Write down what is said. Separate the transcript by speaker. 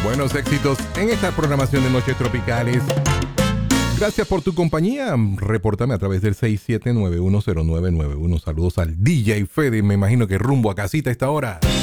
Speaker 1: Buenos éxitos en esta programación de Noches Tropicales. Gracias por tu compañía. Repórtame a través del 67910991. Saludos al DJ Fede. Me imagino que rumbo a casita a esta hora.